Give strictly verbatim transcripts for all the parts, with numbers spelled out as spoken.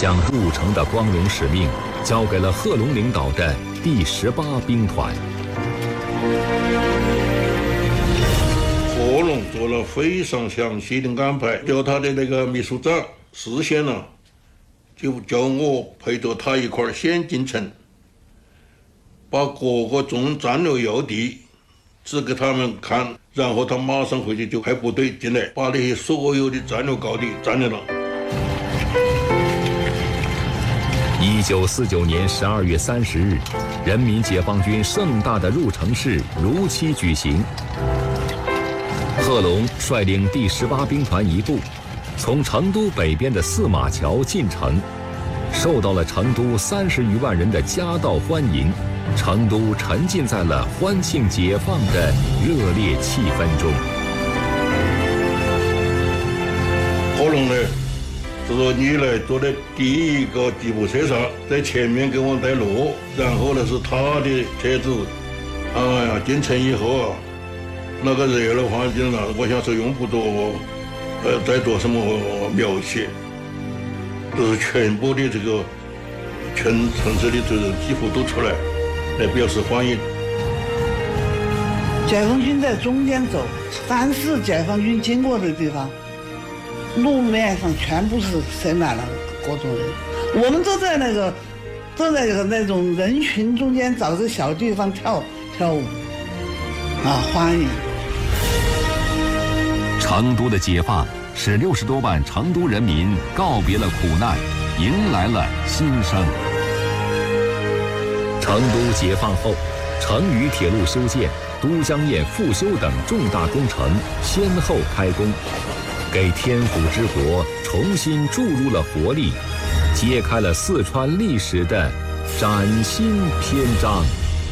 将入城的光荣使命交给了贺龙领导的第十八兵团。 贺龙做了非常详细的安排，叫他的那个秘书长事先呢，就叫我陪着他一块儿先进城，把各个重战略要地指给他们看，然后他马上回去就派部队进来，把那些所有的战略高地占领了。 一九四九年十二月三十日，人民解放军盛大的入城式如期举行。贺龙率领第十八兵团一部，从成都北边的四马桥进城，受到了成都三十余万人的夹道欢迎，成都沉浸在了欢庆解放的热烈气氛中。 贺龙呢，就说你来坐在第一个吉普车上，在前面给我带路，然后呢是他的车子。哎呀，进城以后啊，那个热闹环境啊，我想是用不着呃再做什么描写，就是全部的这个全城市的这人几乎都出来来表示欢迎。 解放军在中间走，凡是解放军经过的地方，路面上全部是塞满了各种人，我们都在那个都在那种人群中间找个小地方跳跳舞啊，欢迎。 成都的解放使六十多万成都人民告别了苦难，迎来了新生。成都解放后，成渝铁路修建、都江堰复修等重大工程先后开工，给天府之国重新注入了活力，揭开了四川历史的崭新篇章。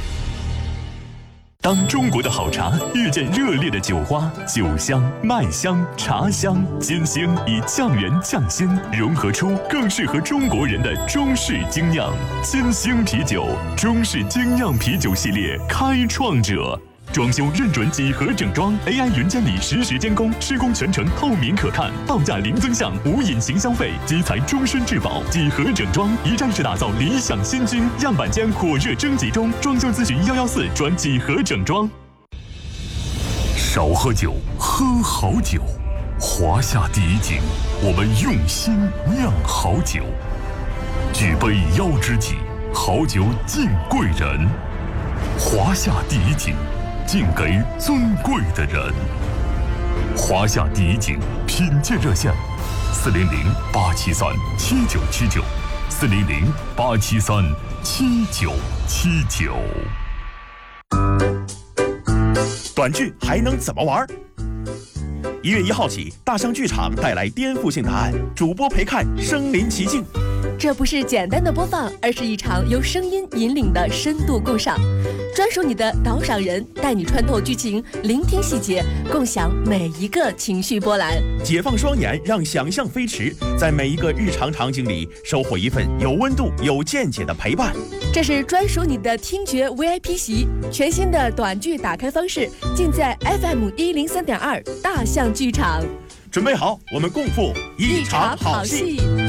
当中国的好茶遇见热烈的酒花，酒香、麦香、茶香、金星以酱园匠心融合出更适合中国人的中式精酿。金星啤酒，中式精酿啤酒系列开创者。装修认准几何整装 ，A I 云监理实时监工，施工全程透明可看，报价零增项，无隐形消费，基材终身质保。几何整装一站式打造理想新居，样板间火热征集中，装修咨询幺幺四转几何整装。 少喝酒，喝好酒。华夏第一景，我们用心酿好酒。举杯邀知己，好酒敬贵人。华夏第一景，敬给尊贵的人。华夏第一景品鉴热线：四零零八七三七九七九，四零零八七三七九七九。 短剧还能怎么玩？一月一号起，大象剧场带来颠覆性答案，主播陪看身临其境。 这不是简单的播放，而是一场由声音引领的深度共赏，专属你的导赏人，带你穿透剧情，聆听细节，共享每一个情绪波澜。 解放双眼，让想象飞驰，在每一个日常场景里收获一份有温度、有见解的陪伴。 这是专属你的听觉 V I P 席，全新的短剧打开方式，尽在 F M 一零三点二大象剧场。 准备好，我们共赴一场好戏。